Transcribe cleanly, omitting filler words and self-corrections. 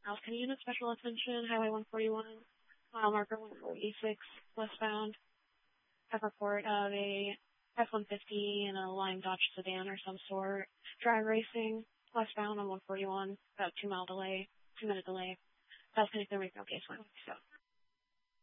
Alcon Unit, Special Attention, Highway 141, mile marker 1486, westbound. Have report of a F-150 and a lime Dodge sedan or some sort. Drag racing, westbound on 141, about 2 minute delay. That's connected with no case one. So.